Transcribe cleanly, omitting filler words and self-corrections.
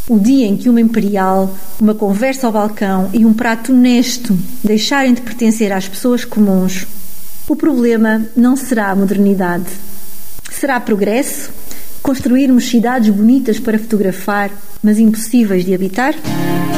O dia em que uma imperial, uma conversa ao balcão e um prato honesto deixarem de pertencer às pessoas comuns, o problema não será a modernidade. Será progresso? Construirmos cidades bonitas para fotografar, mas impossíveis de habitar?